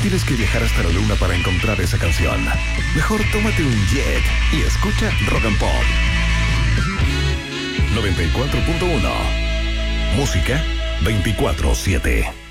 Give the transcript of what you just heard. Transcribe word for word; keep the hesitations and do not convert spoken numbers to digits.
tienes que viajar hasta la luna para encontrar esa canción. Mejor tómate un jet y escucha Rock and Pop. noventa y cuatro punto uno. Música veinticuatro siete.